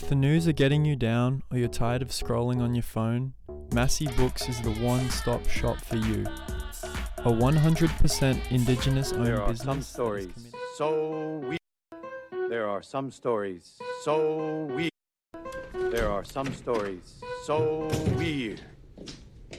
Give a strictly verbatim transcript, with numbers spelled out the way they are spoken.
If the news are getting you down or you're tired of scrolling on your phone, Massey Books is the one-stop shop for you. A one hundred percent Indigenous-owned There are business. some stories so weird. There are some stories so weird. There are some stories so weird.